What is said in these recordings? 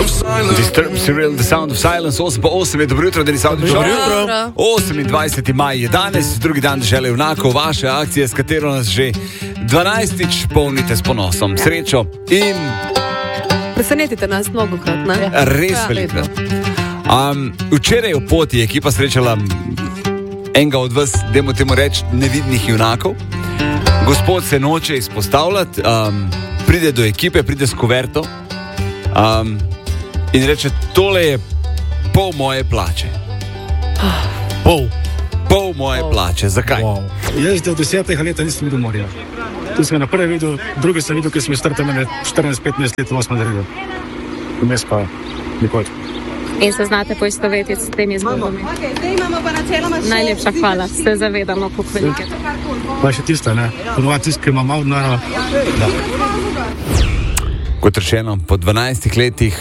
Disturbed, Cyril, The Sound of Silence, 8:08 je dobro jutro, Denis Avdić. Dobro jutro. 28. maj je danes, drugi dan dežele junakov, vaše akcije, s katero nas že 12. polnite s ponosom, srečo in... Presenetite nas mnogokrat, ne? Res velikrat. Včeraj v poti je ekipa srečala enega od vas, dajmo temu reči, nevidnih junakov. Gospod se noče izpostavljati, pride do ekipe, pride s kuverto in reče, tole je pol moje plače. Pol moje plače. Zakaj? Wow. Jaz do 10. leta nisem videl morja. Tu sem na prvi videl, drugi sem videl, ker sem startal mene 14-15 let v 8. razredu. Vmes pa nikoli. In se znate poistovetiti s temi zgodbami. Najlepša hvala, se zavedamo, kako velike. Pa še tista, ne? Ponovati tist, ki ima malo denarja. Da. Kot rečeno, po 12 letih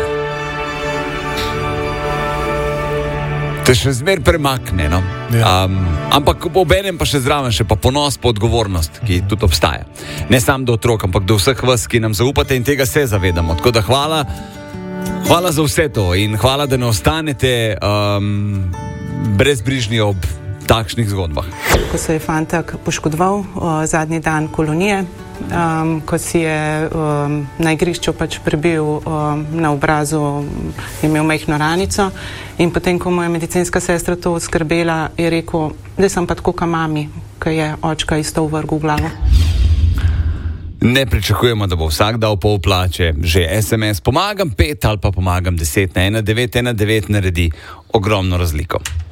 te še zmer premakne, no? Ja. Ampak obenem pa še zraven še pa ponos, pa odgovornost, ki tudi obstaja. Ne samo do otrok, ampak do vseh vas, ki nam zaupate in tega se zavedamo. Tako da hvala za vse to in hvala, da ne ostanete brezbrižni ob takšnih zgodbah. Ko se je fantak poškodoval zadnji dan kolonije, ko si je na igrišču pač prebil na obrazu, imel majhno ranico in potem, ko mu je medicinska sestra to skrbela, je rekel, da sem pa tako ka mami, ki je očka isto vrgel v glavo. Ne pričakujemo, da bo vsak dal pol plače, že SMS pomagam 5 ali pa pomagam 10 na 1919 naredi ogromno razliko.